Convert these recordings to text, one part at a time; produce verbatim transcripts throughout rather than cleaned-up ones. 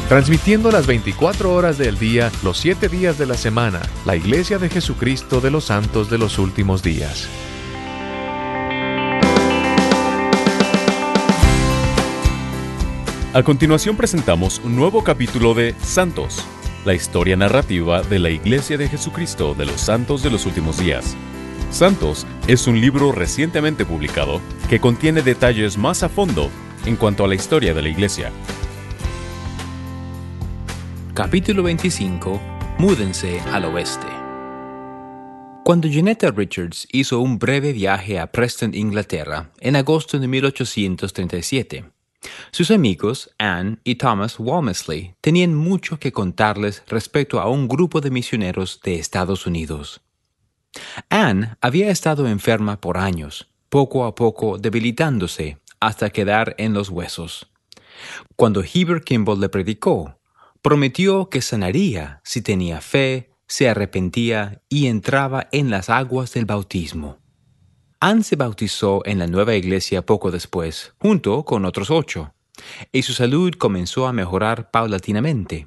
Transmitiendo las veinticuatro horas del día, los siete días de la semana, la Iglesia de Jesucristo de los Santos de los Últimos Días. A continuación presentamos un nuevo capítulo de Santos, la historia narrativa de la Iglesia de Jesucristo de los Santos de los Últimos Días. Santos es un libro recientemente publicado que contiene detalles más a fondo en cuanto a la historia de la Iglesia. Capítulo veinticinco. Múdense al oeste. Cuando Janetta Richards hizo un breve viaje a Preston, Inglaterra, en agosto de mil ochocientos treinta y siete, sus amigos, Anne y Thomas Walmesley, tenían mucho que contarles respecto a un grupo de misioneros de Estados Unidos. Anne había estado enferma por años, poco a poco debilitándose hasta quedar en los huesos. Cuando Heber Kimball le predicó, prometió que sanaría si tenía fe, se arrepentía y entraba en las aguas del bautismo. Anne se bautizó en la nueva iglesia poco después, junto con otros ocho, y su salud comenzó a mejorar paulatinamente.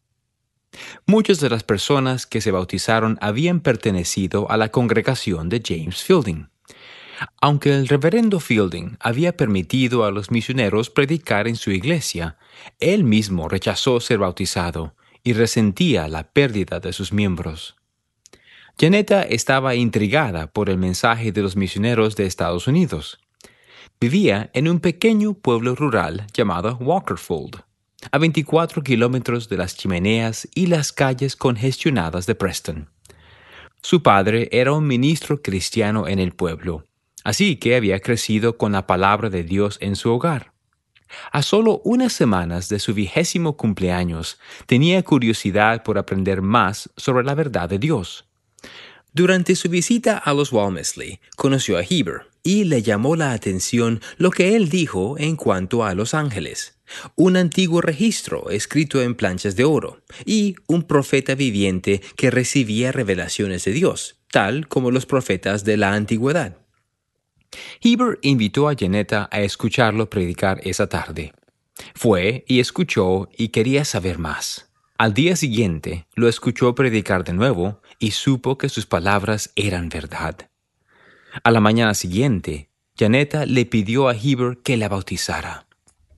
Muchas de las personas que se bautizaron habían pertenecido a la congregación de James Fielding. Aunque el reverendo Fielding había permitido a los misioneros predicar en su iglesia, él mismo rechazó ser bautizado y resentía la pérdida de sus miembros. Janetta estaba intrigada por el mensaje de los misioneros de Estados Unidos. Vivía en un pequeño pueblo rural llamado Walkerfold, a veinticuatro kilómetros de las chimeneas y las calles congestionadas de Preston. Su padre era un ministro cristiano en el pueblo, así que había crecido con la palabra de Dios en su hogar. A solo unas semanas de su vigésimo cumpleaños, tenía curiosidad por aprender más sobre la verdad de Dios. Durante su visita a los Walmesley, conoció a Heber y le llamó la atención lo que él dijo en cuanto a los ángeles, un antiguo registro escrito en planchas de oro y un profeta viviente que recibía revelaciones de Dios, tal como los profetas de la antigüedad. Heber invitó a Janetta a escucharlo predicar esa tarde. Fue y escuchó y quería saber más. Al día siguiente lo escuchó predicar de nuevo y supo que sus palabras eran verdad. A la mañana siguiente, Janetta le pidió a Heber que la bautizara.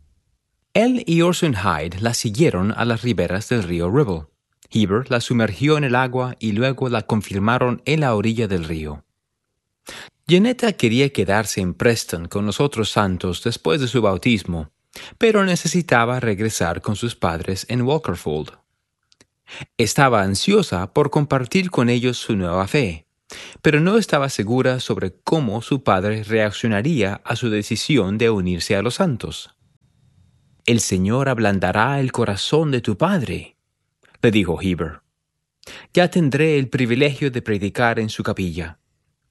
Él y Orson Hyde la siguieron a las riberas del río Ribble. Heber la sumergió en el agua y luego la confirmaron en la orilla del río. Janetta quería quedarse en Preston con los otros santos después de su bautismo, pero necesitaba regresar con sus padres en Walkerfold. Estaba ansiosa por compartir con ellos su nueva fe, pero no estaba segura sobre cómo su padre reaccionaría a su decisión de unirse a los santos. «El Señor ablandará el corazón de tu padre», le dijo Heber. «Ya tendré el privilegio de predicar en su capilla».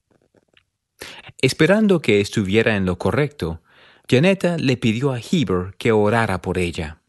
Esperando que estuviera en lo correcto, Janetta le pidió a Heber que orara por ella.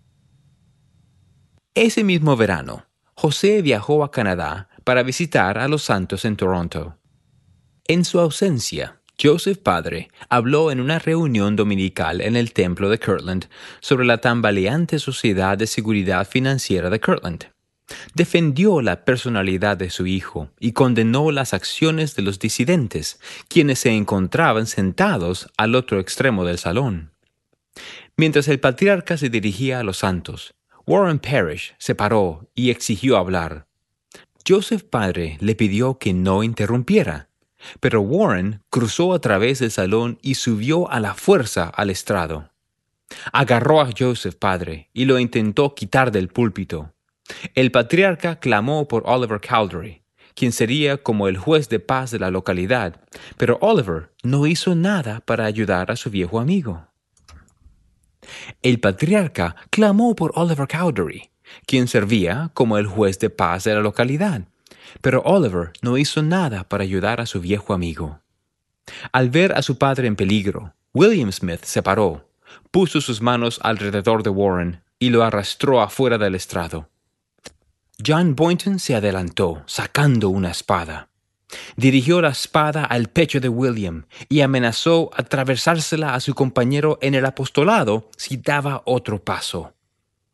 Ese mismo verano, José viajó a Canadá para visitar a los santos en Toronto. En su ausencia, Joseph Padre habló en una reunión dominical en el templo de Kirtland sobre la tambaleante sociedad de seguridad financiera de Kirtland. Defendió la personalidad de su hijo y condenó las acciones de los disidentes, quienes se encontraban sentados al otro extremo del salón. Mientras el patriarca se dirigía a los santos, Warren Parrish se paró y exigió hablar. Joseph Padre le pidió que no interrumpiera, pero Warren cruzó a través del salón y subió a la fuerza al estrado. Agarró a Joseph Padre y lo intentó quitar del púlpito. El patriarca clamó por Oliver Cowdery, quien sería como el juez de paz de la localidad, pero Oliver no hizo nada para ayudar a su viejo amigo. El patriarca clamó por Oliver Cowdery, quien servía como el juez de paz de la localidad, pero Oliver no hizo nada para ayudar a su viejo amigo. Al ver a su padre en peligro, William Smith se paró, puso sus manos alrededor de Warren y lo arrastró afuera del estrado. John Boynton se adelantó, sacando una espada. Dirigió la espada al pecho de William y amenazó atravesársela a su compañero en el apostolado si daba otro paso.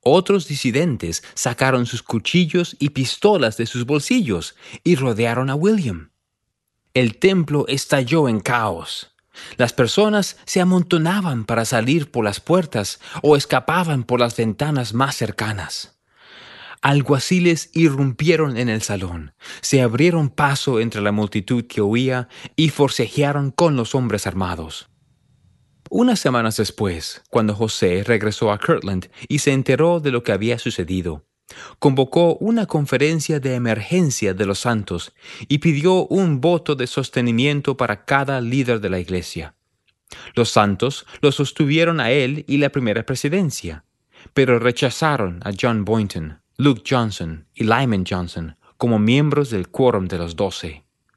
otros disidentes sacaron sus cuchillos y pistolas de sus bolsillos y rodearon a William. El templo estalló en caos. Las personas se amontonaban para salir por las puertas o escapaban por las ventanas más cercanas. Alguaciles irrumpieron en el salón, se abrieron paso entre la multitud que huía y forcejearon con los hombres armados. Unas semanas después, cuando José regresó a Kirtland y se enteró de lo que había sucedido, convocó una conferencia de emergencia de los santos y pidió un voto de sostenimiento para cada líder de la iglesia. Los santos lo sostuvieron a él y la primera presidencia, pero rechazaron a John Boynton, Luke Johnson y Lyman Johnson como miembros del quórum de los doce.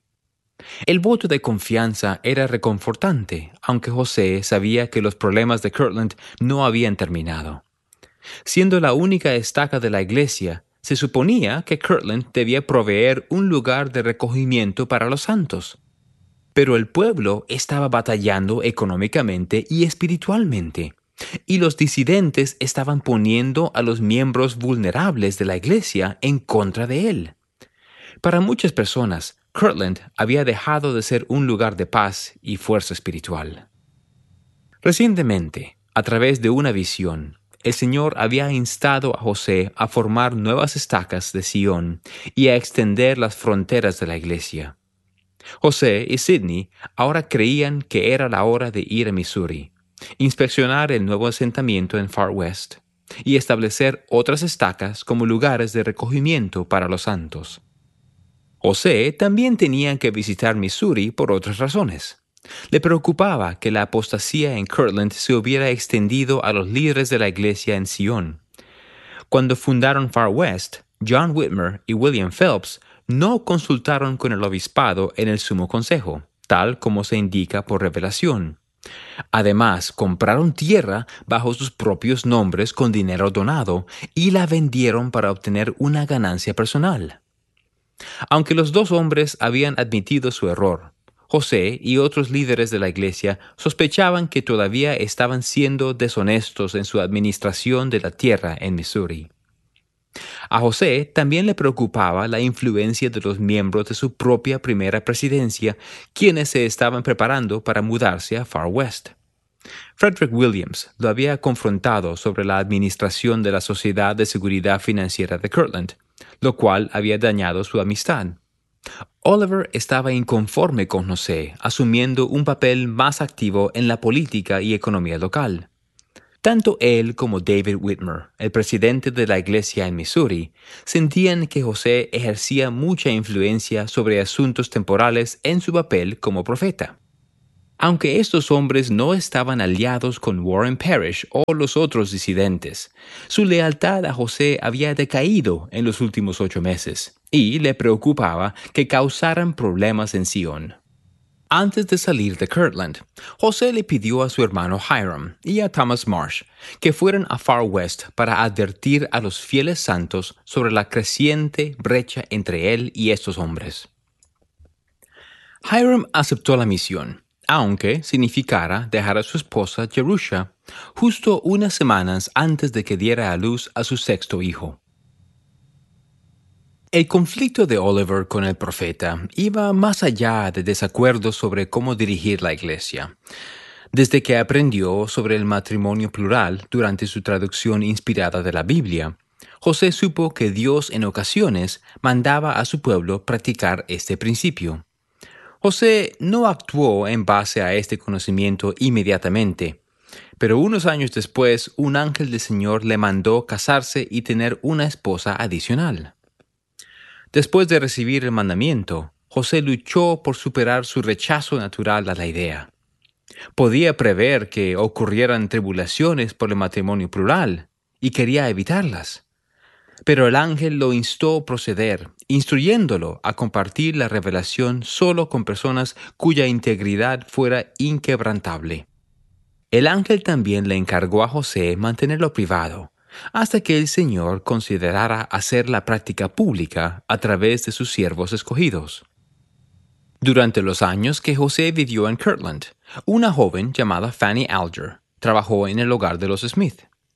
El voto de confianza era reconfortante, aunque José sabía que los problemas de Kirtland no habían terminado. Siendo la única estaca de la iglesia, se suponía que Kirtland debía proveer un lugar de recogimiento para los santos. Pero el pueblo estaba batallando económicamente y espiritualmente, y los disidentes estaban poniendo a los miembros vulnerables de la iglesia en contra de él. Para muchas personas, Kirtland había dejado de ser un lugar de paz y fuerza espiritual. Recientemente, a través de una visión, el Señor había instado a José a formar nuevas estacas de Sion y a extender las fronteras de la iglesia. José y Sidney ahora creían que era la hora de ir a Missouri, inspeccionar el nuevo asentamiento en Far West y establecer otras estacas como lugares de recogimiento para los santos. José también tenía que visitar Missouri por otras razones. Le preocupaba que la apostasía en Kirtland se hubiera extendido a los líderes de la iglesia en Sion. Cuando fundaron Far West, John Whitmer y William Phelps no consultaron con el obispado en el Sumo Consejo, tal como se indica por revelación. Además, compraron tierra bajo sus propios nombres con dinero donado y la vendieron para obtener una ganancia personal. Aunque los dos hombres habían admitido su error, José y otros líderes de la iglesia sospechaban que todavía estaban siendo deshonestos en su administración de la tierra en Missouri. A José también le preocupaba la influencia de los miembros de su propia primera presidencia, quienes se estaban preparando para mudarse a Far West. Frederick Williams lo había confrontado sobre la administración de la Sociedad de Seguridad Financiera de Kirtland, lo cual había dañado su amistad. Oliver estaba inconforme con José, asumiendo un papel más activo en la política y economía local. Tanto él como David Whitmer, el presidente de la iglesia en Missouri, sentían que José ejercía mucha influencia sobre asuntos temporales en su papel como profeta. Aunque estos hombres no estaban aliados con Warren Parrish o los otros disidentes, su lealtad a José había decaído en los últimos ocho meses y le preocupaba que causaran problemas en Sion. Antes de salir de Kirtland, José le pidió a su hermano Hiram y a Thomas Marsh que fueran a Far West para advertir a los fieles santos sobre la creciente brecha entre él y estos hombres. Hiram aceptó la misión, aunque significara dejar a su esposa Jerusha justo unas semanas antes de que diera a luz a su sexto hijo. El conflicto de Oliver con el profeta iba más allá de desacuerdos sobre cómo dirigir la iglesia. Desde que aprendió sobre el matrimonio plural durante su traducción inspirada de la Biblia, José supo que Dios en ocasiones mandaba a su pueblo practicar este principio. José no actuó en base a este conocimiento inmediatamente, pero unos años después un ángel del Señor le mandó casarse y tener una esposa adicional. Después de recibir el mandamiento, José luchó por superar su rechazo natural a la idea. Podía prever que ocurrieran tribulaciones por el matrimonio plural y quería evitarlas. Pero el ángel lo instó a proceder, instruyéndolo a compartir la revelación solo con personas cuya integridad fuera inquebrantable. El ángel también le encargó a José mantenerlo privado, hasta que el Señor considerara hacer la práctica pública a través de sus siervos escogidos. Durante los años que José vivió en Kirtland, una joven llamada Fanny Alger trabajó en el hogar de los Smith.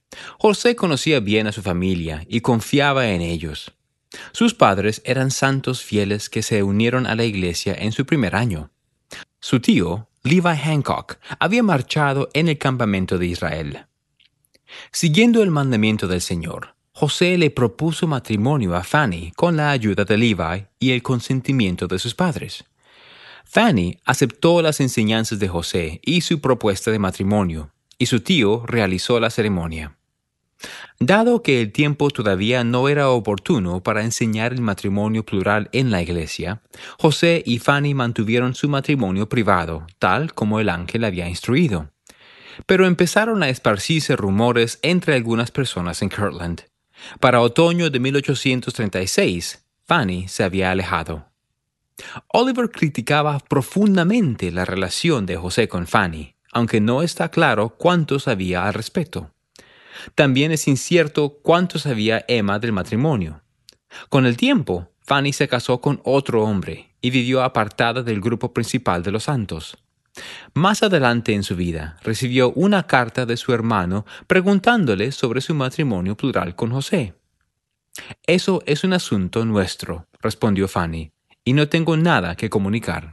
José conocía bien a su familia y confiaba en ellos. Sus padres eran santos fieles que se unieron a la iglesia en su primer año. Su tío, Levi Hancock, había marchado en el campamento de Israel. Siguiendo el mandamiento del Señor, José le propuso matrimonio a Fanny con la ayuda de Levi y el consentimiento de sus padres. Fanny aceptó las enseñanzas de José y su propuesta de matrimonio, y su tío realizó la ceremonia. Dado que el tiempo todavía no era oportuno para enseñar el matrimonio plural en la iglesia, José y Fanny mantuvieron su matrimonio privado, tal como el ángel había instruido. Pero empezaron a esparcirse rumores entre algunas personas en Kirtland. Para otoño de mil ochocientos treinta y seis, Fanny se había alejado. Oliver criticaba profundamente la relación de José con Fanny, aunque no está claro cuánto sabía al respecto. También es incierto cuánto sabía Emma del matrimonio. Con el tiempo, Fanny se casó con otro hombre y vivió apartada del grupo principal de los santos. Más adelante en su vida, recibió una carta de su hermano preguntándole sobre su matrimonio plural con José. «Eso es un asunto nuestro», respondió Fanny, «y no tengo nada que comunicar».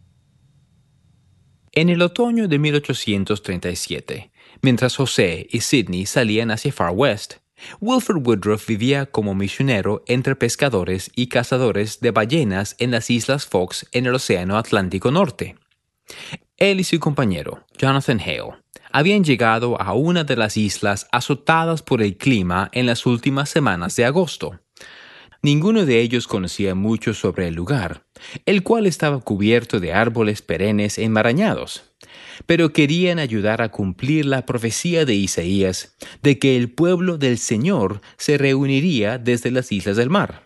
En el otoño de mil ochocientos treinta y siete, mientras José y Sidney salían hacia Far West, Wilford Woodruff vivía como misionero entre pescadores y cazadores de ballenas en las Islas Fox en el Océano Atlántico Norte. Él y su compañero, Jonathan Hale, habían llegado a una de las islas azotadas por el clima en las últimas semanas de agosto. Ninguno de ellos conocía mucho sobre el lugar, el cual estaba cubierto de árboles perennes enmarañados, pero querían ayudar a cumplir la profecía de Isaías de que el pueblo del Señor se reuniría desde las islas del mar.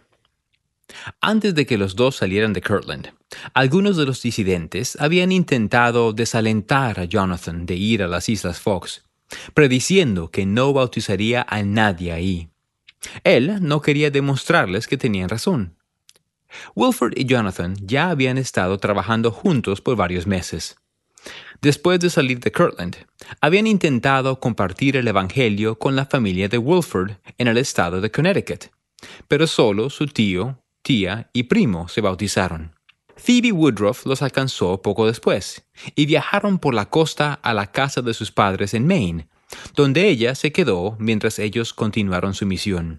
Antes de que los dos salieran de Kirtland, algunos de los disidentes habían intentado desalentar a Jonathan de ir a las Islas Fox, prediciendo que no bautizaría a nadie ahí. Él no quería demostrarles que tenían razón. Wilford y Jonathan ya habían estado trabajando juntos por varios meses. Después de salir de Kirtland, habían intentado compartir el Evangelio con la familia de Wilford en el estado de Connecticut, pero solo su tío, tía y primo se bautizaron. Phoebe Woodruff los alcanzó poco después y viajaron por la costa a la casa de sus padres en Maine, donde ella se quedó mientras ellos continuaron su misión.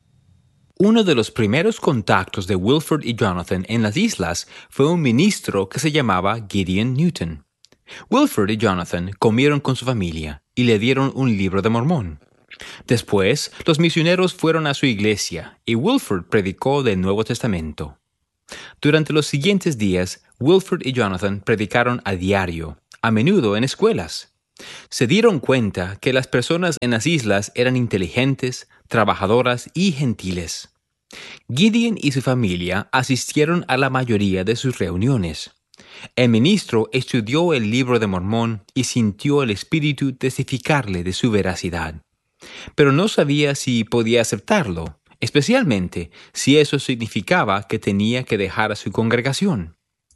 Uno de los primeros contactos de Wilford y Jonathan en las islas fue un ministro que se llamaba Gideon Newton. Wilford y Jonathan comieron con su familia y le dieron un libro de Mormón. Después, los misioneros fueron a su iglesia y Wilford predicó del Nuevo Testamento. Durante los siguientes días, Wilford y Jonathan predicaron a diario, a menudo en escuelas. Se dieron cuenta que las personas en las islas eran inteligentes, trabajadoras y gentiles. Gideon y su familia asistieron a la mayoría de sus reuniones. El ministro estudió el libro de Mormón y sintió el Espíritu testificarle de su veracidad. Pero no sabía si podía aceptarlo, especialmente si eso significaba que tenía que dejar a su congregación.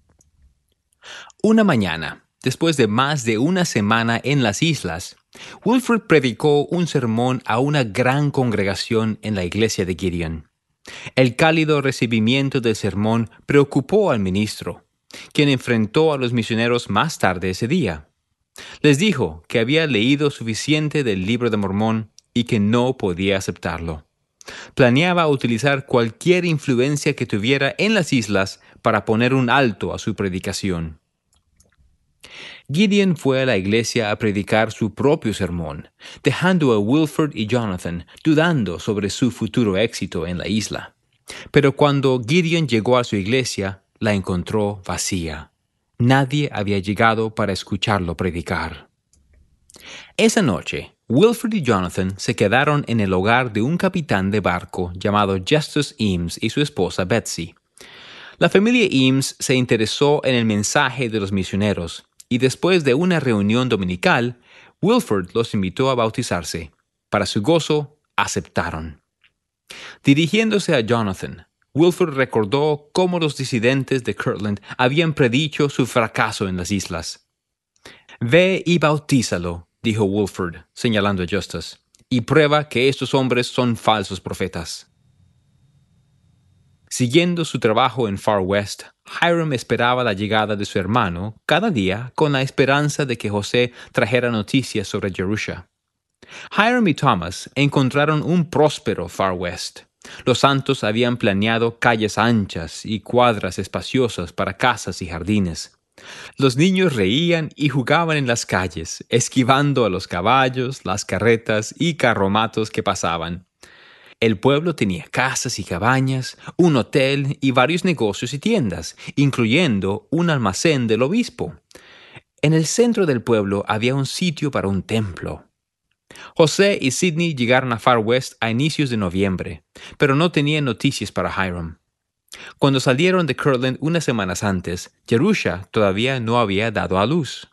Una mañana, después de más de una semana en las islas, Wilford predicó un sermón a una gran congregación en la iglesia de Gideon. El cálido recibimiento del sermón preocupó al ministro, quien enfrentó a los misioneros más tarde ese día. Les dijo que había leído suficiente del libro de Mormón y que no podía aceptarlo. Planeaba utilizar cualquier influencia que tuviera en las islas para poner un alto a su predicación. Gideon fue a la iglesia a predicar su propio sermón, dejando a Wilford y Jonathan dudando sobre su futuro éxito en la isla. Pero cuando Gideon llegó a su iglesia, la encontró vacía. Nadie había llegado para escucharlo predicar. Esa noche, Wilford y Jonathan se quedaron en el hogar de un capitán de barco llamado Justus Eames y su esposa Betsy. La familia Eames se interesó en el mensaje de los misioneros, y después de una reunión dominical, Wilford los invitó a bautizarse. Para su gozo, aceptaron. Dirigiéndose a Jonathan, Wilford recordó cómo los disidentes de Kirtland habían predicho su fracaso en las islas. «Ve y bautízalo», dijo Wilford, señalando a Justus, y prueba que estos hombres son falsos profetas. Siguiendo su trabajo en Far West, Hiram esperaba la llegada de su hermano cada día con la esperanza de que José trajera noticias sobre Jerusha. Hiram y Thomas encontraron un próspero Far West. Los santos habían planeado calles anchas y cuadras espaciosas para casas y jardines. Los niños reían y jugaban en las calles, esquivando a los caballos, las carretas y carromatos que pasaban. El pueblo tenía casas y cabañas, un hotel y varios negocios y tiendas, incluyendo un almacén del obispo. En el centro del pueblo había un sitio para un templo. José y Sidney llegaron a Far West a inicios de noviembre, pero no tenían noticias para Hiram. Cuando salieron de Kirtland unas semanas antes, Jerusha todavía no había dado a luz.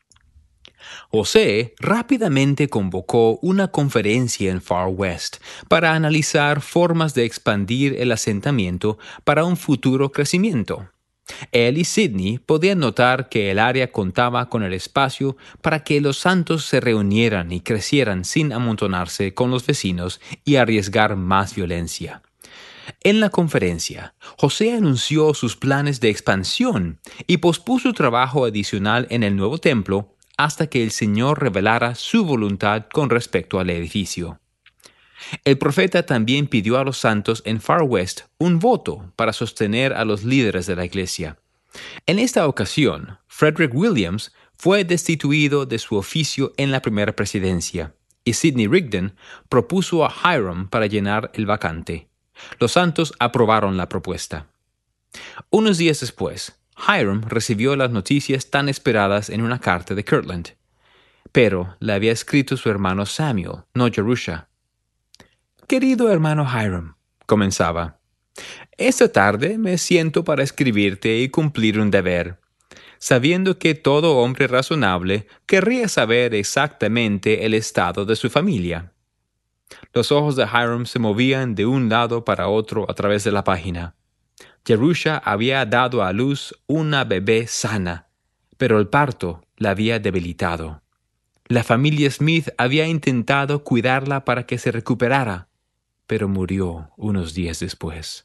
José rápidamente convocó una conferencia en Far West para analizar formas de expandir el asentamiento para un futuro crecimiento. Él y Sidney podían notar que el área contaba con el espacio para que los santos se reunieran y crecieran sin amontonarse con los vecinos y arriesgar más violencia. En la conferencia, José anunció sus planes de expansión y pospuso trabajo adicional en el nuevo templo hasta que el Señor revelara su voluntad con respecto al edificio. El profeta también pidió a los santos en Far West un voto para sostener a los líderes de la iglesia. En esta ocasión, Frederick Williams fue destituido de su oficio en la primera presidencia, y Sidney Rigdon propuso a Hiram para llenar el vacante. Los santos aprobaron la propuesta. Unos días después, Hiram recibió las noticias tan esperadas en una carta de Kirtland. Pero le había escrito su hermano Samuel, no Jerusha. «Querido hermano Hiram», comenzaba, «esta tarde me siento para escribirte y cumplir un deber, sabiendo que todo hombre razonable querría saber exactamente el estado de su familia». Los ojos de Hiram se movían de un lado para otro a través de la página. Jerusha había dado a luz una bebé sana, pero el parto la había debilitado. La familia Smith había intentado cuidarla para que se recuperara, pero murió unos días después.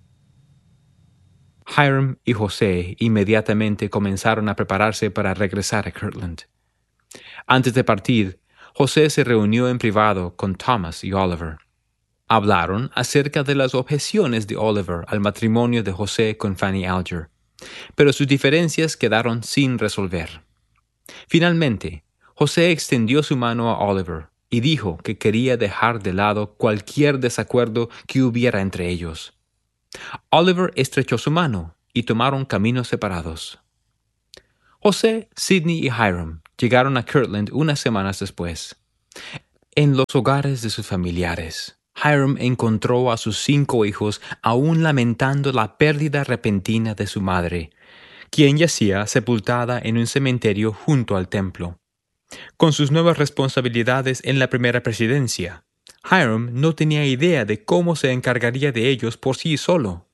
Hiram y José inmediatamente comenzaron a prepararse para regresar a Kirtland. Antes de partir, José se reunió en privado con Thomas y Oliver. Hablaron acerca de las objeciones de Oliver al matrimonio de José con Fanny Alger, pero sus diferencias quedaron sin resolver. Finalmente, José extendió su mano a Oliver y dijo que quería dejar de lado cualquier desacuerdo que hubiera entre ellos. Oliver estrechó su mano y tomaron caminos separados. José, Sidney y Hiram llegaron a Kirtland unas semanas después. En los hogares de sus familiares, Hiram encontró a sus cinco hijos aún lamentando la pérdida repentina de su madre, quien yacía sepultada en un cementerio junto al templo. Con sus nuevas responsabilidades en la primera presidencia, Hiram no tenía idea de cómo se encargaría de ellos por sí solo.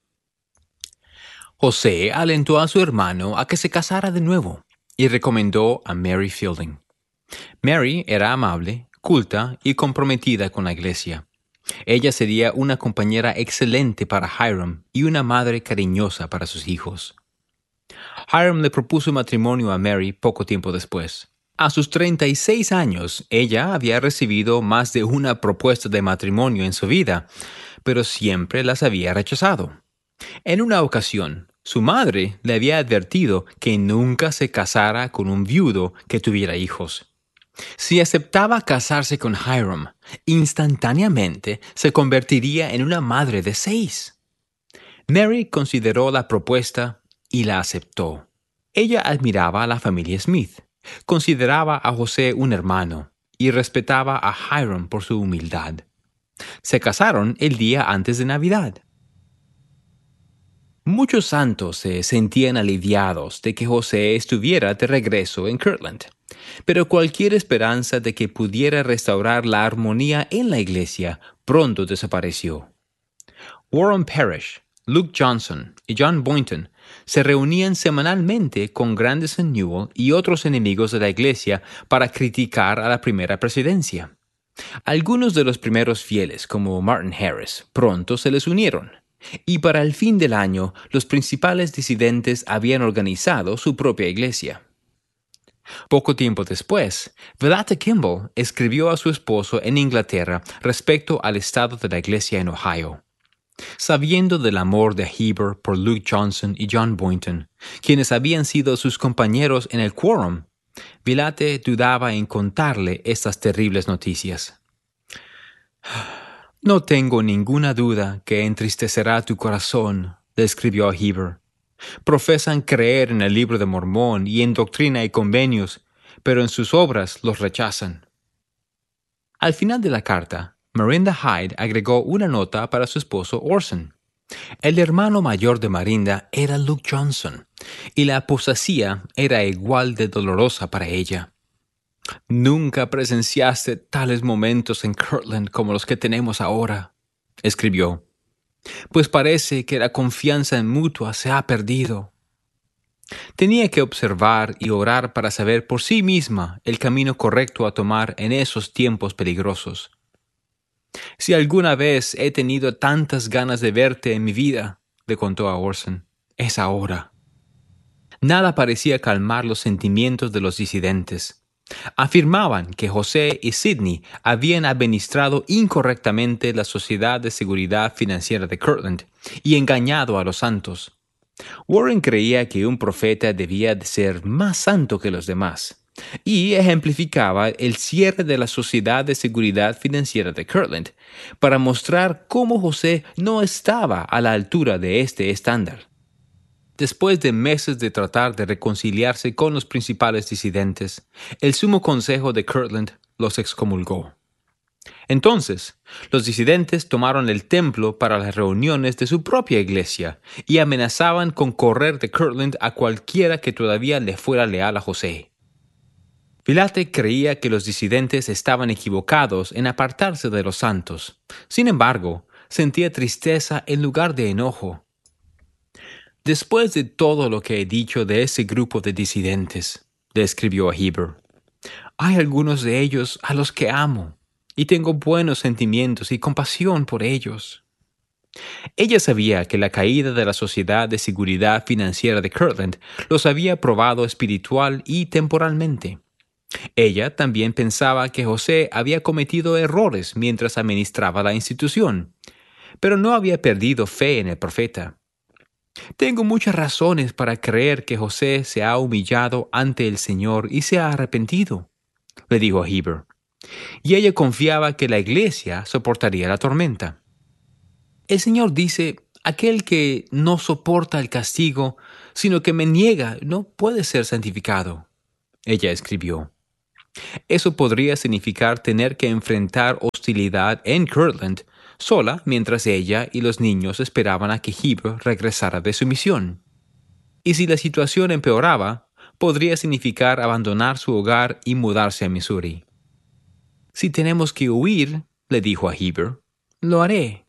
José alentó a su hermano a que se casara de nuevo y recomendó a Mary Fielding. Mary era amable, culta y comprometida con la iglesia. Ella sería una compañera excelente para Hiram y una madre cariñosa para sus hijos. Hiram le propuso matrimonio a Mary poco tiempo después. A sus treinta y seis años, ella había recibido más de una propuesta de matrimonio en su vida, pero siempre las había rechazado. En una ocasión, su madre le había advertido que nunca se casara con un viudo que tuviera hijos. Si aceptaba casarse con Hiram, instantáneamente se convertiría en una madre de seis. Mary consideró la propuesta y la aceptó. Ella admiraba a la familia Smith, consideraba a José un hermano y respetaba a Hiram por su humildad. Se casaron el día antes de Navidad. Muchos santos se sentían aliviados de que José estuviera de regreso en Kirtland, pero cualquier esperanza de que pudiera restaurar la armonía en la iglesia pronto desapareció. Warren Parrish, Luke Johnson y John Boynton se reunían semanalmente con Grandison Newell y otros enemigos de la iglesia para criticar a la primera presidencia. Algunos de los primeros fieles, como Martin Harris, pronto se les unieron, y para el fin del año los principales disidentes habían organizado su propia iglesia. Poco tiempo después, Velata Kimball escribió a su esposo en Inglaterra respecto al estado de la iglesia en Ohio. Sabiendo del amor de Heber por Luke Johnson y John Boynton, quienes habían sido sus compañeros en el Quórum, Velata dudaba en contarle estas terribles noticias. «No tengo ninguna duda que entristecerá tu corazón», le escribió a Heber. «Profesan creer en el libro de Mormón y en doctrina y convenios, pero en sus obras los rechazan». Al final de la carta, Marinda Hyde agregó una nota para su esposo Orson. El hermano mayor de Marinda era Luke Johnson, y la apostasía era igual de dolorosa para ella. «Nunca presenciaste tales momentos en Kirtland como los que tenemos ahora», escribió, «pues parece que la confianza en mutua se ha perdido». Tenía que observar y orar para saber por sí misma el camino correcto a tomar en esos tiempos peligrosos. «Si alguna vez he tenido tantas ganas de verte en mi vida», le contó a Orson, «es ahora». Nada parecía calmar los sentimientos de los disidentes. Afirmaban que José y Sidney habían administrado incorrectamente la Sociedad de Seguridad Financiera de Kirtland y engañado a los santos. Warren creía que un profeta debía de ser más santo que los demás, y ejemplificaba el cierre de la Sociedad de Seguridad Financiera de Kirtland para mostrar cómo José no estaba a la altura de este estándar. Después de meses de tratar de reconciliarse con los principales disidentes, el Sumo Consejo de Kirtland los excomulgó. Entonces, los disidentes tomaron el templo para las reuniones de su propia iglesia y amenazaban con correr de Kirtland a cualquiera que todavía le fuera leal a José. Velata creía que los disidentes estaban equivocados en apartarse de los santos. Sin embargo, sentía tristeza en lugar de enojo. «Después de todo lo que he dicho de ese grupo de disidentes», le escribió a Heber, «hay algunos de ellos a los que amo, y tengo buenos sentimientos y compasión por ellos». Ella sabía que la caída de la Sociedad de Seguridad Financiera de Kirtland los había probado espiritual y temporalmente. Ella también pensaba que José había cometido errores mientras administraba la institución, pero no había perdido fe en el profeta. «Tengo muchas razones para creer que José se ha humillado ante el Señor y se ha arrepentido», le dijo a Heber, y ella confiaba que la iglesia soportaría la tormenta. «El Señor dice, aquel que no soporta el castigo, sino que me niega, no puede ser santificado», ella escribió. Eso podría significar tener que enfrentar hostilidad en Kirtland sola mientras ella y los niños esperaban a que Heber regresara de su misión. Y si la situación empeoraba, podría significar abandonar su hogar y mudarse a Missouri. «Si tenemos que huir», le dijo a Heber, «lo haré».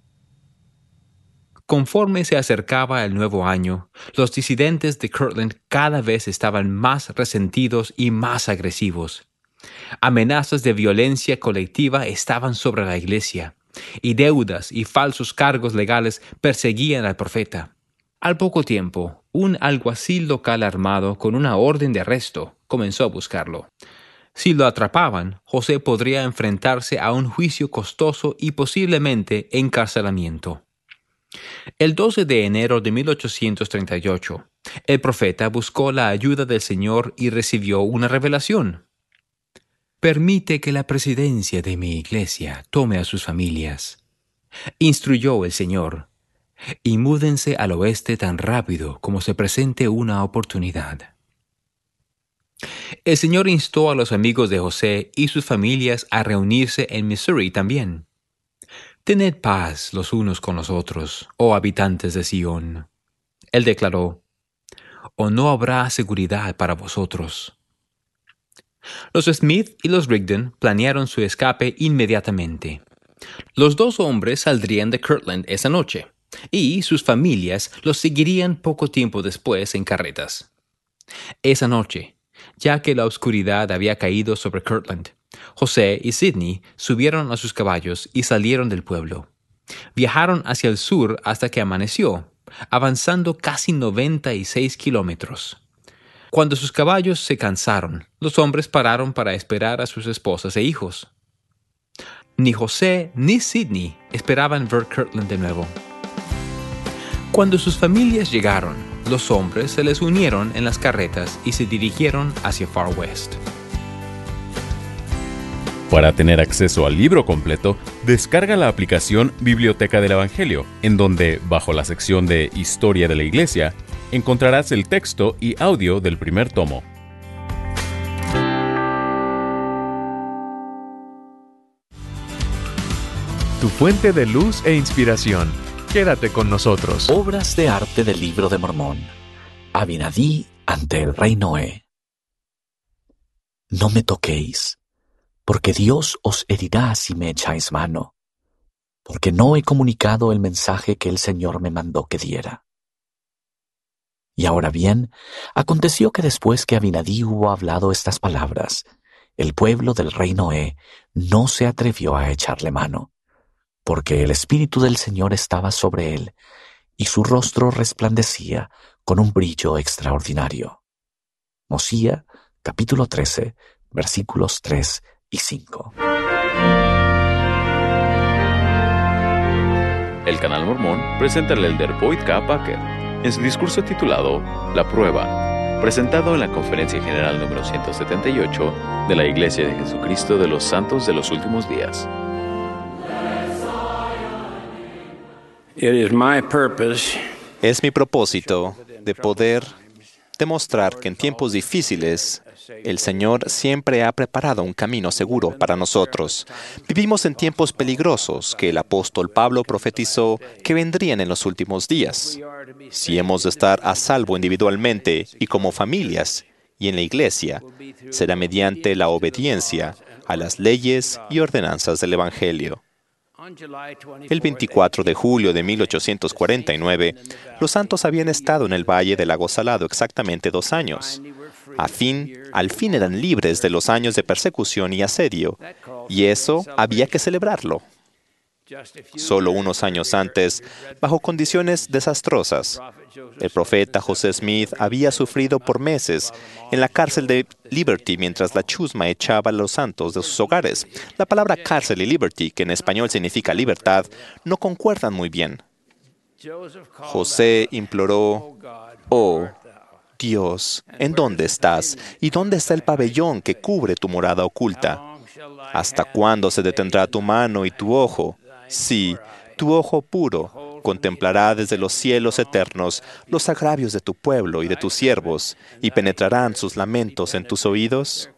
Conforme se acercaba el nuevo año, los disidentes de Kirtland cada vez estaban más resentidos y más agresivos. Amenazas de violencia colectiva estaban sobre la iglesia, y deudas y falsos cargos legales perseguían al profeta. Al poco tiempo, un alguacil local armado con una orden de arresto comenzó a buscarlo. Si lo atrapaban, José podría enfrentarse a un juicio costoso y posiblemente encarcelamiento. El doce de enero de mil ochocientos treinta y ocho, el profeta buscó la ayuda del Señor y recibió una revelación. «Permite que la presidencia de mi iglesia tome a sus familias», instruyó el Señor, «y múdense al oeste tan rápido como se presente una oportunidad». El Señor instó a los amigos de José y sus familias a reunirse en Missouri también. «Tened paz los unos con los otros, oh habitantes de Sión», Él declaró, «o no habrá seguridad para vosotros». Los Smith y los Rigdon planearon su escape inmediatamente. Los dos hombres saldrían de Kirtland esa noche, y sus familias los seguirían poco tiempo después en carretas. Esa noche, ya que la oscuridad había caído sobre Kirtland. José y Sidney subieron a sus caballos y salieron del pueblo. Viajaron hacia el sur hasta que amaneció, avanzando casi noventa y seis kilómetros. Cuando sus caballos se cansaron, los hombres pararon para esperar a sus esposas e hijos. Ni José ni Sidney esperaban ver Kirtland de nuevo. Cuando sus familias llegaron, los hombres se les unieron en las carretas y se dirigieron hacia Far West. Para tener acceso al libro completo, descarga la aplicación Biblioteca del Evangelio, en donde, bajo la sección de Historia de la Iglesia, encontrarás el texto y audio del primer tomo. Tu fuente de luz e inspiración. Quédate con nosotros. Obras de arte del Libro de Mormón. Abinadí ante el rey Noé. No me toquéis, porque Dios os herirá si me echáis mano, porque no he comunicado el mensaje que el Señor me mandó que diera. Y ahora bien, aconteció que después que Abinadí hubo hablado estas palabras, el pueblo del rey Noé no se atrevió a echarle mano, porque el Espíritu del Señor estaba sobre él, y su rostro resplandecía con un brillo extraordinario. Mosía, capítulo trece, versículos tres y cinco. El Canal Mormón presenta al elder Boyd K. Packer en su discurso titulado La Prueba, presentado en la Conferencia General número ciento setenta y ocho de la Iglesia de Jesucristo de los Santos de los Últimos Días. It is my purpose Es mi propósito de poder demostrar que en tiempos difíciles el Señor siempre ha preparado un camino seguro para nosotros. Vivimos en tiempos peligrosos que el apóstol Pablo profetizó que vendrían en los últimos días. Si hemos de estar a salvo individualmente y como familias y en la iglesia, será mediante la obediencia a las leyes y ordenanzas del Evangelio. El veinticuatro de julio de mil ochocientos cuarenta y nueve, los santos habían estado en el Valle del Lago Salado exactamente dos años. A fin, al fin eran libres de los años de persecución y asedio, y eso había que celebrarlo. Solo unos años antes, bajo condiciones desastrosas, el profeta José Smith había sufrido por meses en la cárcel de Liberty mientras la chusma echaba a los santos de sus hogares. La palabra cárcel y Liberty, que en español significa libertad, no concuerdan muy bien. José imploró, «Oh, Dios, ¿en dónde estás? ¿Y dónde está el pabellón que cubre tu morada oculta? ¿Hasta cuándo se detendrá tu mano y tu ojo? Sí, tu ojo puro contemplará desde los cielos eternos los agravios de tu pueblo y de tus siervos, y penetrarán sus lamentos en tus oídos».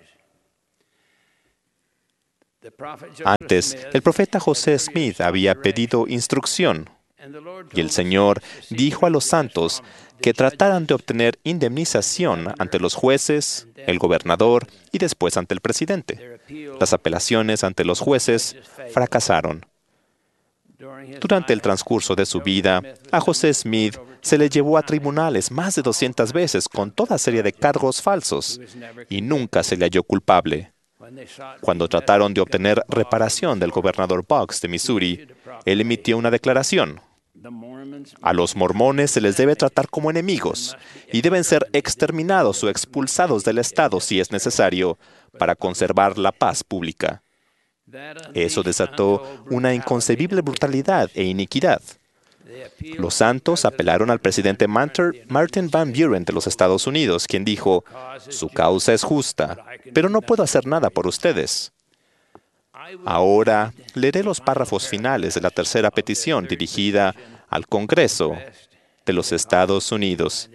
Antes, el profeta José Smith había pedido instrucción, y el Señor dijo a los santos que trataran de obtener indemnización ante los jueces, el gobernador y después ante el presidente. Las apelaciones ante los jueces fracasaron. Durante el transcurso de su vida, a José Smith se le llevó a tribunales más de doscientas veces con toda serie de cargos falsos, y nunca se le halló culpable. Cuando trataron de obtener reparación del gobernador Boggs de Missouri, él emitió una declaración. A los mormones se les debe tratar como enemigos y deben ser exterminados o expulsados del estado si es necesario para conservar la paz pública. Eso desató una inconcebible brutalidad e iniquidad. Los santos apelaron al presidente Martin Van Buren de los Estados Unidos, quien dijo, «Su causa es justa, pero no puedo hacer nada por ustedes». Ahora leeré los párrafos finales de la tercera petición dirigida al Congreso de los Estados Unidos.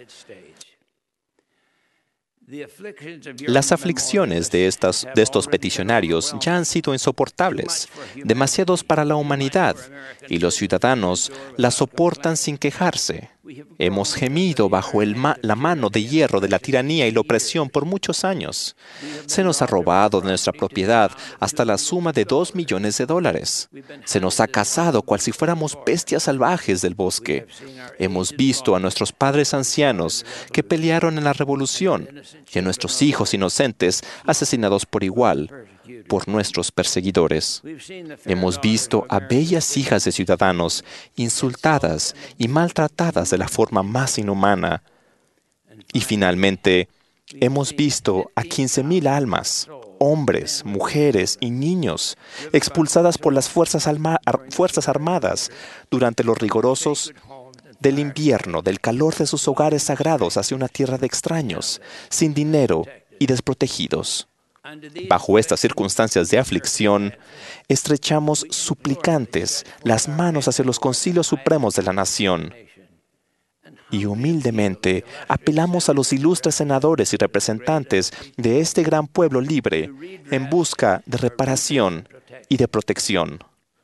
Las aflicciones de, estas, de estos peticionarios ya han sido insoportables, demasiados para la humanidad, y los ciudadanos las soportan sin quejarse. Hemos gemido bajo el ma- la mano de hierro de la tiranía y la opresión por muchos años. Se nos ha robado de nuestra propiedad hasta la suma de dos millones de dólares. Se nos ha cazado cual si fuéramos bestias salvajes del bosque. Hemos visto a nuestros padres ancianos que pelearon en la revolución y a nuestros hijos inocentes asesinados por igual por nuestros perseguidores. Hemos visto a bellas hijas de ciudadanos insultadas y maltratadas de la forma más inhumana. Y finalmente, hemos visto a quince mil almas, hombres, mujeres y niños, expulsadas por las fuerzas, alma- ar- fuerzas armadas durante los rigorosos del invierno, del calor de sus hogares sagrados hacia una tierra de extraños, sin dinero y desprotegidos. Bajo estas circunstancias de aflicción, estrechamos suplicantes las manos hacia los concilios supremos de la nación y humildemente apelamos a los ilustres senadores y representantes de este gran pueblo libre en busca de reparación y de protección.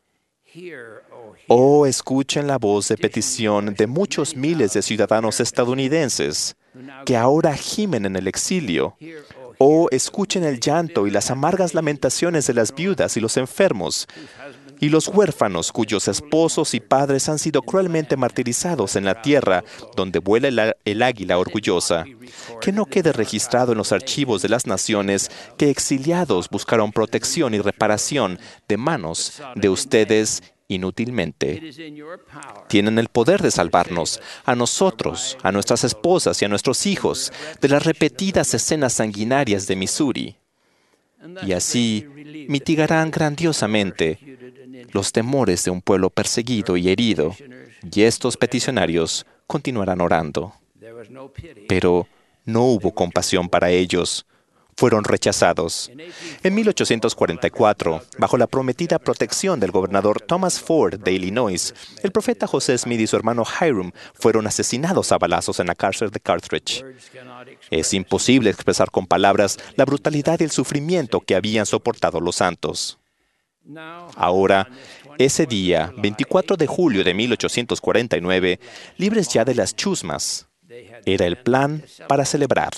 Oh, escuchen la voz de petición de muchos miles de ciudadanos estadounidenses que ahora gimen en el exilio. Oh, escuchen el llanto y las amargas lamentaciones de las viudas y los enfermos, y los huérfanos cuyos esposos y padres han sido cruelmente martirizados en la tierra donde vuela el, el águila orgullosa. Que no quede registrado en los archivos de las naciones que exiliados buscaron protección y reparación de manos de ustedes inútilmente. Tienen el poder de salvarnos, a nosotros, a nuestras esposas y a nuestros hijos, de las repetidas escenas sanguinarias de Missouri. Y así mitigarán grandiosamente los temores de un pueblo perseguido y herido, y estos peticionarios continuarán orando. Pero no hubo compasión para ellos. Fueron rechazados. En mil ochocientos cuarenta y cuatro, bajo la prometida protección del gobernador Thomas Ford de Illinois, el profeta José Smith y su hermano Hiram fueron asesinados a balazos en la cárcel de Carthage. Es imposible expresar con palabras la brutalidad y el sufrimiento que habían soportado los santos. Ahora, ese día, veinticuatro de julio de mil ochocientos cuarenta y nueve, libres ya de las chusmas, era el plan para celebrar.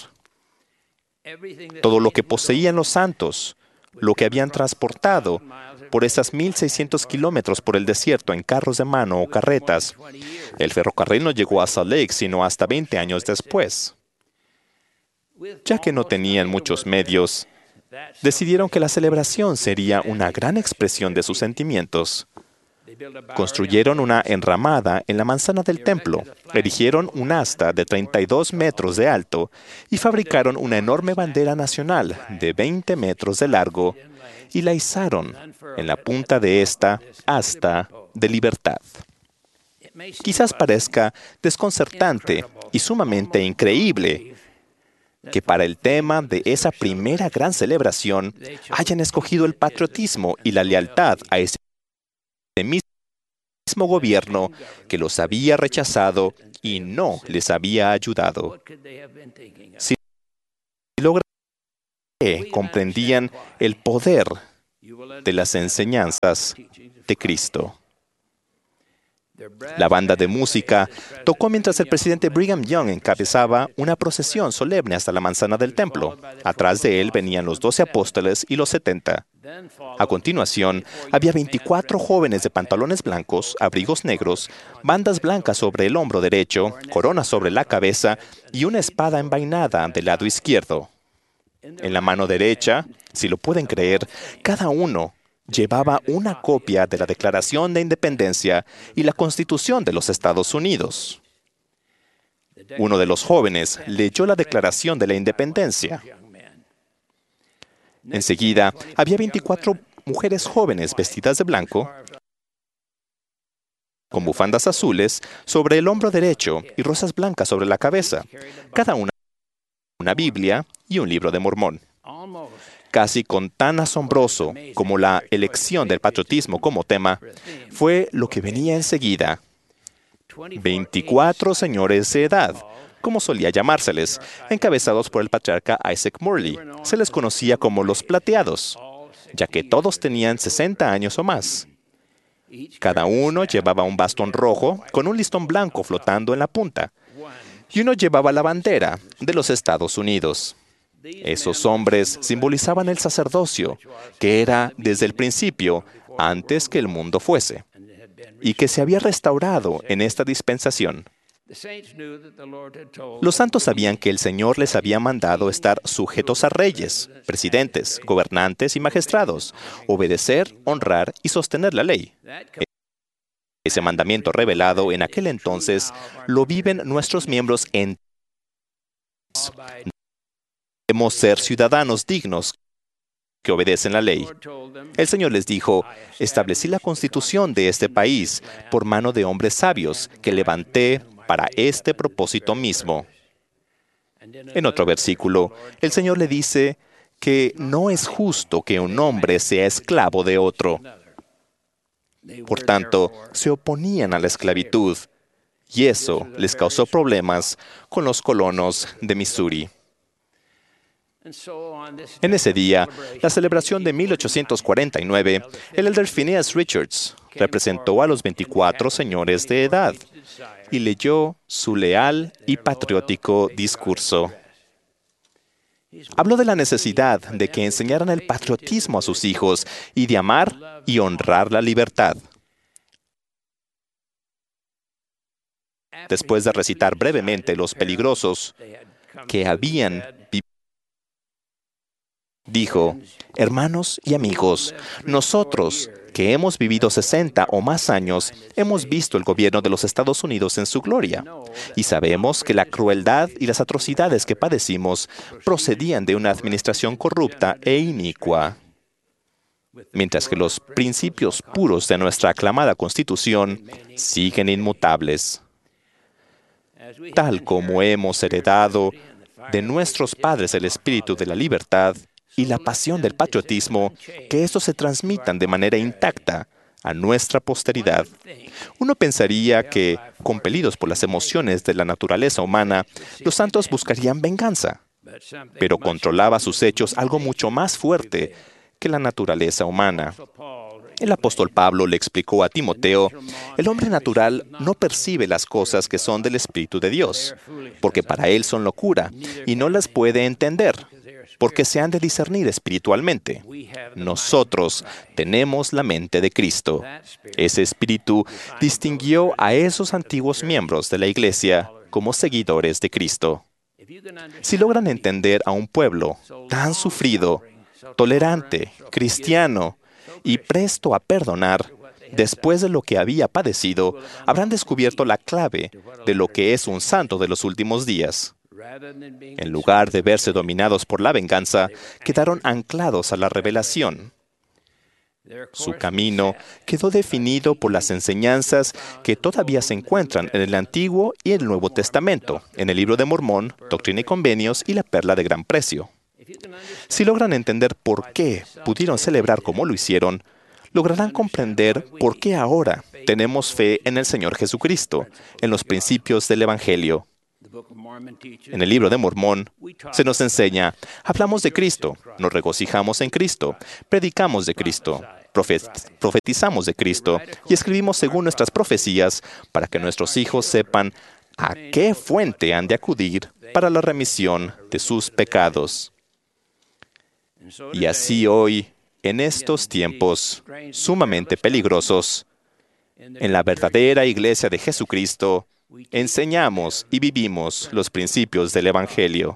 Todo lo que poseían los santos, lo que habían transportado por esas mil seiscientos kilómetros por el desierto en carros de mano o carretas, el ferrocarril no llegó a Salt Lake sino hasta veinte años después. Ya que no tenían muchos medios, decidieron que la celebración sería una gran expresión de sus sentimientos. Construyeron una enramada en la manzana del templo, erigieron un asta de treinta y dos metros de alto y fabricaron una enorme bandera nacional de veinte metros de largo y la izaron en la punta de esta asta de libertad. Quizás parezca desconcertante y sumamente increíble que para el tema de esa primera gran celebración hayan escogido el patriotismo y la lealtad a ese mismo gobierno que los había rechazado y no les había ayudado. Si logran que comprendían el poder de las enseñanzas de Cristo. La banda de música tocó mientras el presidente Brigham Young encabezaba una procesión solemne hasta la manzana del templo. Atrás de él venían los doce apóstoles y los setenta. A continuación, había veinticuatro jóvenes de pantalones blancos, abrigos negros, bandas blancas sobre el hombro derecho, coronas sobre la cabeza y una espada envainada del lado izquierdo. En la mano derecha, si lo pueden creer, cada uno llevaba una copia de la Declaración de Independencia y la Constitución de los Estados Unidos. Uno de los jóvenes leyó la Declaración de la Independencia. Enseguida, había veinticuatro mujeres jóvenes vestidas de blanco, con bufandas azules sobre el hombro derecho y rosas blancas sobre la cabeza, cada una una Biblia y un libro de Mormón. Casi con tan asombroso como la elección del patriotismo como tema, fue lo que venía enseguida. veinticuatro señores de edad, como solía llamárseles, encabezados por el patriarca Isaac Morley. Se les conocía como los plateados, ya que todos tenían sesenta años o más. Cada uno llevaba un bastón rojo con un listón blanco flotando en la punta. Y uno llevaba la bandera de los Estados Unidos. Esos hombres simbolizaban el sacerdocio, que era desde el principio, antes que el mundo fuese, y que se había restaurado en esta dispensación. Los santos sabían que el Señor les había mandado estar sujetos a reyes, presidentes, gobernantes y magistrados, obedecer, honrar y sostener la ley. Ese mandamiento revelado en aquel entonces lo viven nuestros miembros en... Debemos ser ciudadanos dignos que obedecen la ley. El Señor les dijo, establecí la constitución de este país por mano de hombres sabios que levanté para este propósito mismo. En otro versículo, el Señor le dice que no es justo que un hombre sea esclavo de otro. Por tanto, se oponían a la esclavitud, y eso les causó problemas con los colonos de Missouri. En ese día, la celebración de mil ochocientos cuarenta y nueve, el elder Phineas Richards representó a los veinticuatro señores de edad y leyó su leal y patriótico discurso. Habló de la necesidad de que enseñaran el patriotismo a sus hijos y de amar y honrar la libertad. Después de recitar brevemente los peligrosos que habían vivido, dijo, hermanos y amigos, nosotros que hemos vivido sesenta o más años, hemos visto el gobierno de los Estados Unidos en su gloria, y sabemos que la crueldad y las atrocidades que padecimos procedían de una administración corrupta e inicua, mientras que los principios puros de nuestra aclamada Constitución siguen inmutables. Tal como hemos heredado de nuestros padres el espíritu de la libertad y la pasión del patriotismo, que estos se transmitan de manera intacta a nuestra posteridad. Uno pensaría que, compelidos por las emociones de la naturaleza humana, los santos buscarían venganza, pero controlaba sus hechos algo mucho más fuerte que la naturaleza humana. El apóstol Pablo le explicó a Timoteo, el hombre natural no percibe las cosas que son del Espíritu de Dios, porque para él son locura, y no las puede entender, porque se han de discernir espiritualmente. Nosotros tenemos la mente de Cristo. Ese espíritu distinguió a esos antiguos miembros de la Iglesia como seguidores de Cristo. Si logran entender a un pueblo tan sufrido, tolerante, cristiano y presto a perdonar, después de lo que había padecido, habrán descubierto la clave de lo que es un santo de los últimos días. En lugar de verse dominados por la venganza, quedaron anclados a la revelación. Su camino quedó definido por las enseñanzas que todavía se encuentran en el Antiguo y el Nuevo Testamento, en el Libro de Mormón, Doctrina y Convenios y la Perla de Gran Precio. Si logran entender por qué pudieron celebrar como lo hicieron, lograrán comprender por qué ahora tenemos fe en el Señor Jesucristo, en los principios del Evangelio. En el Libro de Mormón se nos enseña, hablamos de Cristo, nos regocijamos en Cristo, predicamos de Cristo, profetizamos de Cristo y escribimos según nuestras profecías para que nuestros hijos sepan a qué fuente han de acudir para la remisión de sus pecados. Y así hoy, en estos tiempos sumamente peligrosos, en la verdadera Iglesia de Jesucristo, enseñamos y vivimos los principios del Evangelio.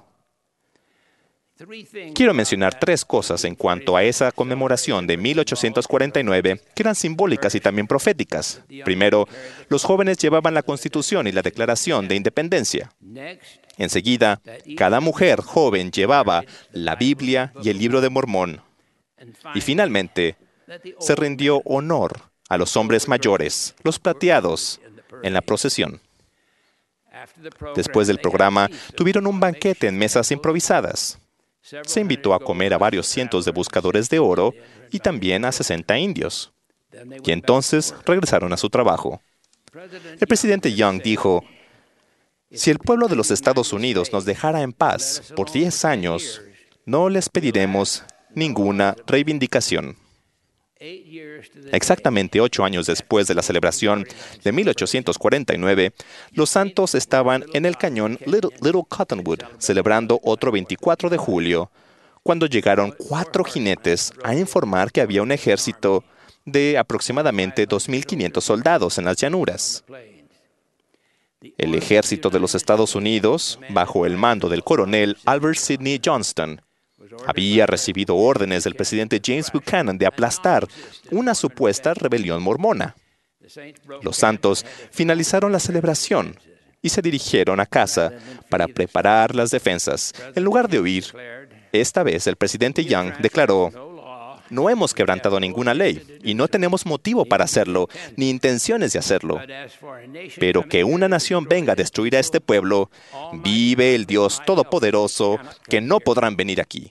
Quiero mencionar tres cosas en cuanto a esa conmemoración de mil ochocientos cuarenta y nueve que eran simbólicas y también proféticas. Primero, los jóvenes llevaban la Constitución y la Declaración de Independencia. Enseguida, cada mujer joven llevaba la Biblia y el Libro de Mormón. Y finalmente, se rindió honor a los hombres mayores, los plateados, en la procesión. Después del programa, tuvieron un banquete en mesas improvisadas. Se invitó a comer a varios cientos de buscadores de oro y también a sesenta indios. Y entonces regresaron a su trabajo. El presidente Young dijo, si el pueblo de los Estados Unidos nos dejara en paz por diez años, no les pediremos ninguna reivindicación. Exactamente ocho años después de la celebración de mil ochocientos cuarenta y nueve, los santos estaban en el cañón Little, Little Cottonwood, celebrando otro veinticuatro de julio, cuando llegaron cuatro jinetes a informar que había un ejército de aproximadamente dos mil quinientos soldados en las llanuras. El ejército de los Estados Unidos, bajo el mando del coronel Albert Sidney Johnston, había recibido órdenes del presidente James Buchanan de aplastar una supuesta rebelión mormona. Los santos finalizaron la celebración y se dirigieron a casa para preparar las defensas. En lugar de huir, esta vez el presidente Young declaró: "No hemos quebrantado ninguna ley y no tenemos motivo para hacerlo, ni intenciones de hacerlo. Pero que una nación venga a destruir a este pueblo, vive el Dios Todopoderoso, que no podrán venir aquí".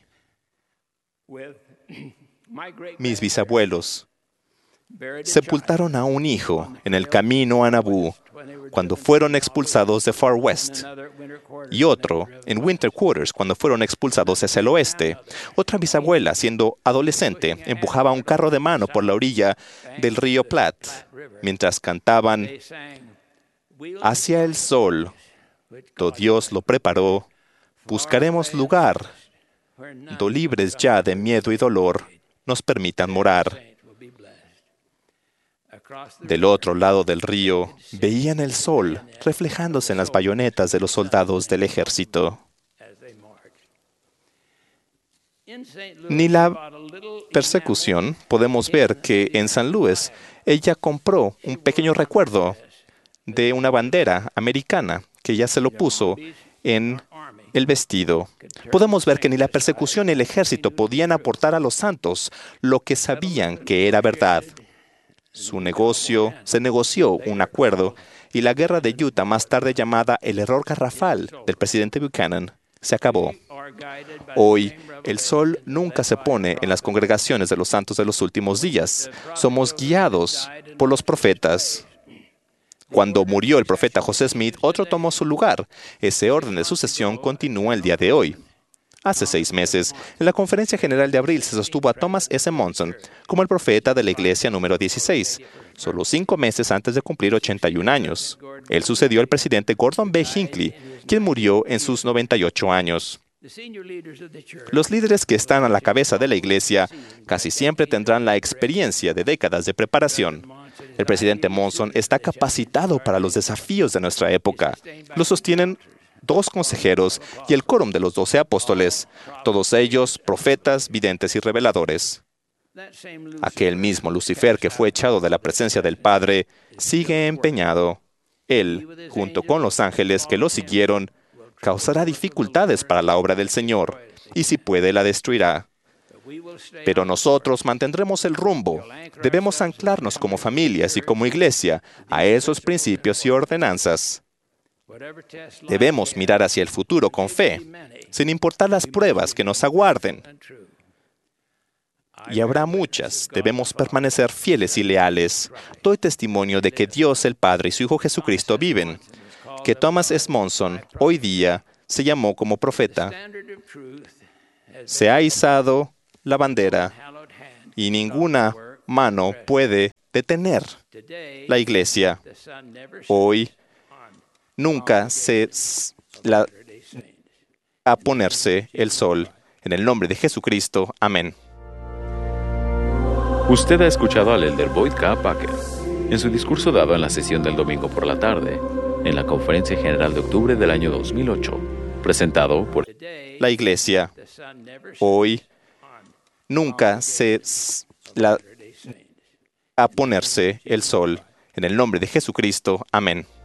Mis bisabuelos sepultaron a un hijo en el camino a Naboo cuando fueron expulsados de Far West, y otro en Winter Quarters cuando fueron expulsados hacia el oeste. Otra bisabuela, siendo adolescente, empujaba un carro de mano por la orilla del río Platte mientras cantaban: "Hacia el sol, do Dios lo preparó, buscaremos lugar, do libres ya de miedo y dolor, nos permitan morar". Del otro lado del río, veían el sol reflejándose en las bayonetas de los soldados del ejército. Ni la persecución, podemos ver que en San Luis ella compró un pequeño recuerdo de una bandera americana que ya se lo puso en el vestido. Podemos ver que ni la persecución ni el ejército podían aportar a los santos lo que sabían que era verdad. Su negocio, se negoció un acuerdo, y la guerra de Utah, más tarde llamada el error garrafal del presidente Buchanan, se acabó. Hoy, el sol nunca se pone en las congregaciones de los santos de los últimos días. Somos guiados por los profetas. Cuando murió el profeta José Smith, otro tomó su lugar. Ese orden de sucesión continúa el día de hoy. Hace seis meses, en la Conferencia General de Abril se sostuvo a Thomas S. Monson como el profeta de la Iglesia número dieciséis, solo cinco meses antes de cumplir ochenta y un años. Él sucedió al presidente Gordon B. Hinckley, quien murió en sus noventa y ocho años. Los líderes que están a la cabeza de la Iglesia casi siempre tendrán la experiencia de décadas de preparación. El presidente Monson está capacitado para los desafíos de nuestra época. Lo sostienen dos consejeros y el quórum de los doce apóstoles, todos ellos profetas, videntes y reveladores. Aquel mismo Lucifer que fue echado de la presencia del Padre sigue empeñado. Él, junto con los ángeles que lo siguieron, causará dificultades para la obra del Señor, y si puede la destruirá. Pero nosotros mantendremos el rumbo. Debemos anclarnos como familias y como iglesia a esos principios y ordenanzas. Debemos mirar hacia el futuro con fe, sin importar las pruebas que nos aguarden. Y habrá muchas. Debemos permanecer fieles y leales. Doy testimonio de que Dios el Padre y su Hijo Jesucristo viven, que Thomas S. Monson hoy día se llamó como profeta. Se ha izado la bandera y ninguna mano puede detener la iglesia. Hoy nunca se la a ponerse el sol. En el nombre de Jesucristo. Amén. Usted ha escuchado al elder Boyd K. Packer en su discurso dado en la sesión del domingo por la tarde, en la Conferencia General de octubre del año dos mil ocho, presentado por la iglesia. Hoy nunca se la a ponerse el sol. En el nombre de Jesucristo. Amén.